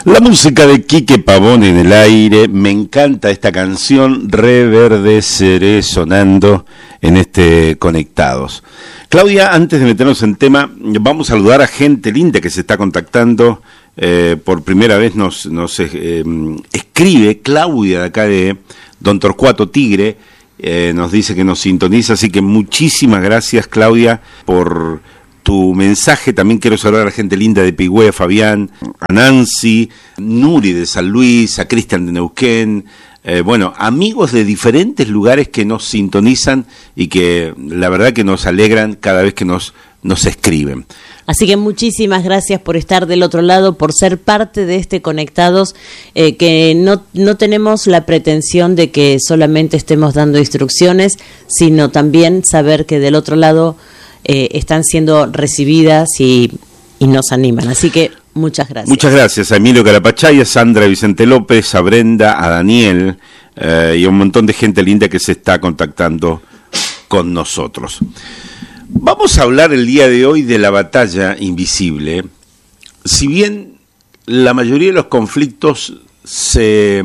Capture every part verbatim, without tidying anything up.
La música de Quique Pavón en el aire, me encanta esta canción, Reverdeceré sonando en este Conectados. Claudia, antes de meternos en tema, vamos a saludar a gente linda que se está contactando, eh, por primera vez nos, nos eh, escribe Claudia de acá de Don Torcuato Tigre, eh, nos dice que nos sintoniza, así que muchísimas gracias Claudia por tu mensaje. También quiero saludar a la gente linda de Pigüé, a Fabián, a Nancy, Nuri de San Luis, a Cristian de Neuquén, eh, bueno, amigos de diferentes lugares que nos sintonizan y que la verdad que nos alegran cada vez que nos, nos escriben. Así que muchísimas gracias por estar del otro lado, por ser parte de este Conectados, eh, que no, no tenemos la pretensión de que solamente estemos dando instrucciones, sino también saber que del otro lado Eh, están siendo recibidas y, y nos animan, así que muchas gracias. Muchas gracias a Emilio Carapachay, a Sandra Vicente López, a Brenda, a Daniel eh, y a un montón de gente linda que se está contactando con nosotros. Vamos a hablar el día de hoy de la batalla invisible. Si bien la mayoría de los conflictos se,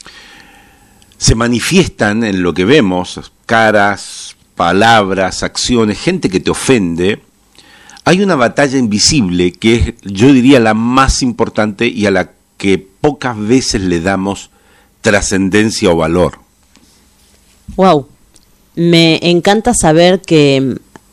se manifiestan en lo que vemos, caras, palabras, acciones, gente que te ofende, hay una batalla invisible que es, yo diría, la más importante y a la que pocas veces le damos trascendencia o valor. Wow, me encanta saber que,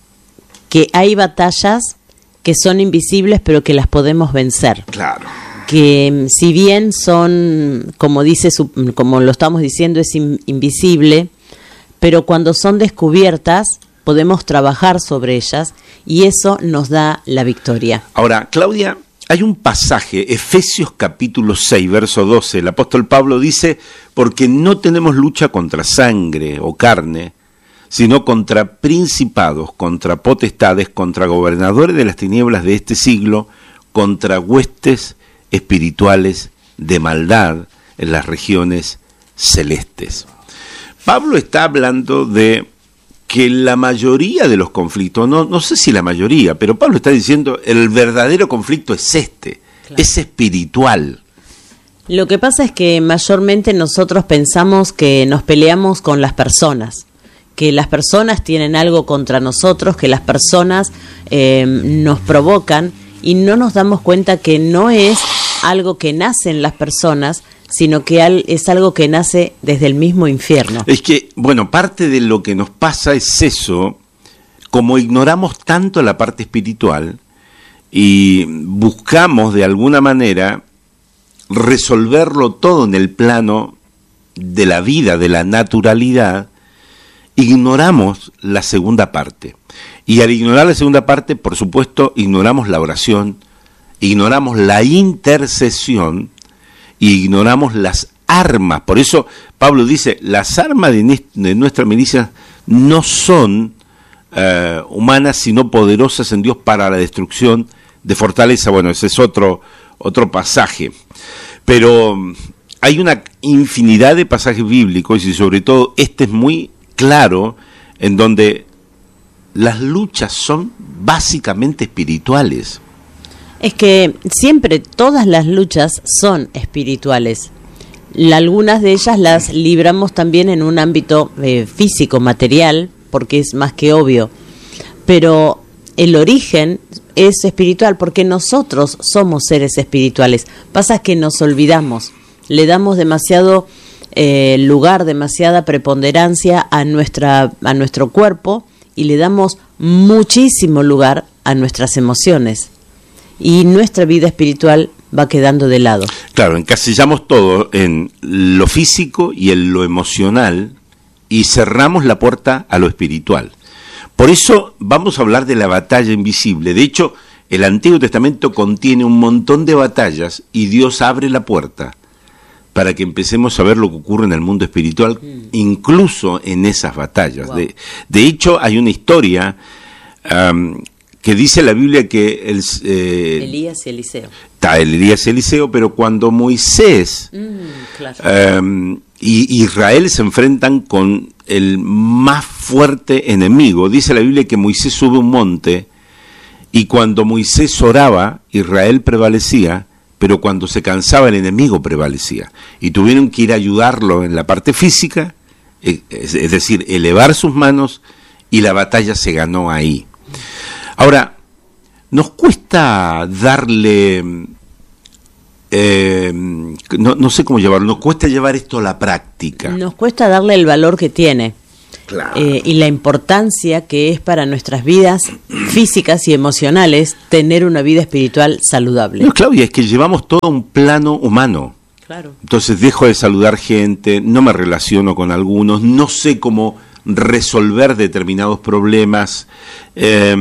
que hay batallas que son invisibles pero que las podemos vencer. Claro. Que si bien son, como dice, su, como lo estamos diciendo, es in, invisible, pero cuando son descubiertas podemos trabajar sobre ellas y eso nos da la victoria. Ahora, Claudia, hay un pasaje, Efesios capítulo seis, verso doce, el apóstol Pablo dice, porque no tenemos lucha contra sangre o carne, sino contra principados, contra potestades, contra gobernadores de las tinieblas de este siglo, contra huestes espirituales de maldad en las regiones celestes. Pablo está hablando de que la mayoría de los conflictos, no, no sé si la mayoría, pero Pablo está diciendo el verdadero conflicto es este, claro. Es espiritual. Lo que pasa es que mayormente nosotros pensamos que nos peleamos con las personas, que las personas tienen algo contra nosotros, que las personas eh, nos provocan y no nos damos cuenta que no es algo que nace en las personas, sino que al, es algo que nace desde el mismo infierno. Es que, bueno, parte de lo que nos pasa es eso, como ignoramos tanto la parte espiritual y buscamos de alguna manera resolverlo todo en el plano de la vida, de la naturalidad, ignoramos la segunda parte. Y al ignorar la segunda parte, por supuesto, ignoramos la oración, ignoramos la intercesión, y ignoramos las armas. Por eso Pablo dice, las armas de, de nuestra milicia no son uh, humanas, sino poderosas en Dios para la destrucción de fortaleza. Bueno, ese es otro, otro pasaje. Pero um, hay una infinidad de pasajes bíblicos y sobre todo este es muy claro, en donde las luchas son básicamente espirituales. Es que siempre todas las luchas son espirituales. Algunas de ellas las libramos también en un ámbito eh, físico, material, porque es más que obvio. Pero el origen es espiritual, porque nosotros somos seres espirituales. Pasa que nos olvidamos, le damos demasiado eh, lugar, demasiada preponderancia a nuestra, a nuestro cuerpo y le damos muchísimo lugar a nuestras emociones. Y nuestra vida espiritual va quedando de lado. Claro, encasillamos todo en lo físico y en lo emocional y cerramos la puerta a lo espiritual. Por eso vamos a hablar de la batalla invisible. De hecho, el Antiguo Testamento contiene un montón de batallas y Dios abre la puerta para que empecemos a ver lo que ocurre en el mundo espiritual, mm. incluso en esas batallas. Wow. De, de hecho, hay una historia Um, que dice la Biblia que el, eh, Elías y Eliseo. Está el Elías y Eliseo, pero cuando Moisés mm, claro. eh, y Israel se enfrentan con el más fuerte enemigo, dice la Biblia que Moisés sube un monte y cuando Moisés oraba, Israel prevalecía, pero cuando se cansaba el enemigo prevalecía. Y tuvieron que ir a ayudarlo en la parte física, es decir, elevar sus manos, y la batalla se ganó ahí. Ahora, nos cuesta darle, eh, no, no sé cómo llevarlo, nos cuesta llevar esto a la práctica. Nos cuesta darle el valor que tiene. Claro. Eh, y la importancia que es para nuestras vidas físicas y emocionales tener una vida espiritual saludable. No, Claudia, es que llevamos todo a un plano humano. Claro. Entonces dejo de saludar gente, no me relaciono con algunos, no sé cómo resolver determinados problemas, eh,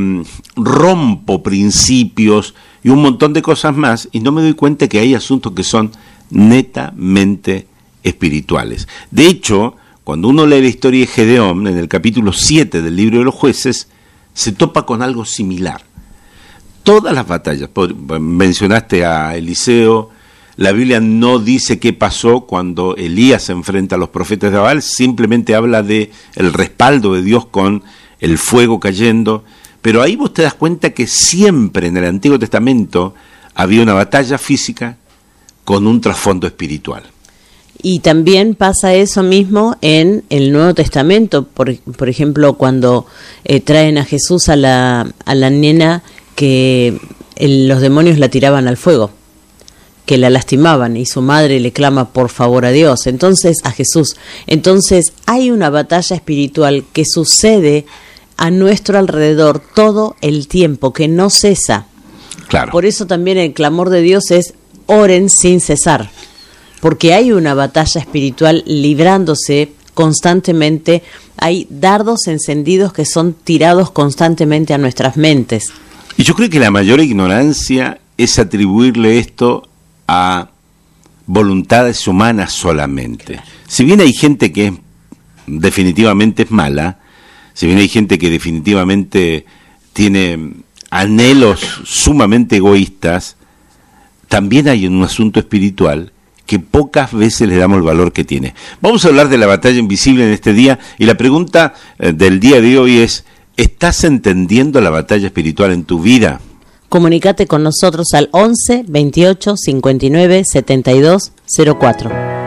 rompo principios y un montón de cosas más, y no me doy cuenta que hay asuntos que son netamente espirituales. De hecho, cuando uno lee la historia de Gedeón, en el capítulo siete del libro de los Jueces, se topa con algo similar. Todas las batallas, mencionaste a Eliseo, la Biblia no dice qué pasó cuando Elías se enfrenta a los profetas de Baal, simplemente habla de el respaldo de Dios con el fuego cayendo, pero ahí vos te das cuenta que siempre en el Antiguo Testamento había una batalla física con un trasfondo espiritual. Y también pasa eso mismo en el Nuevo Testamento, por, por ejemplo, cuando eh, traen a Jesús a la, a la nena que el, los demonios la tiraban al fuego, que la lastimaban, y su madre le clama por favor a Dios, entonces a Jesús. Entonces hay una batalla espiritual que sucede a nuestro alrededor todo el tiempo, que no cesa. Claro. Por eso también el clamor de Dios es oren sin cesar, porque hay una batalla espiritual librándose constantemente, hay dardos encendidos que son tirados constantemente a nuestras mentes. Y yo creo que la mayor ignorancia es atribuirle esto a voluntades humanas solamente. Si bien hay gente que es, definitivamente es mala, si bien hay gente que definitivamente tiene anhelos sumamente egoístas, también hay un asunto espiritual que pocas veces le damos el valor que tiene. Vamos a hablar de la batalla invisible en este día, y la pregunta eh, del día de hoy es: ¿estás entendiendo la batalla espiritual en tu vida? Comunícate con nosotros al once, veintiocho, cincuenta y nueve, setenta y dos cero cuatro.